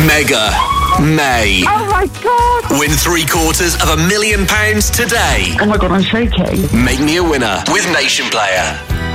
Mega May. Oh my God! Win £750,000 today. Oh my God, I'm shaking. Make me a winner with Nation Player.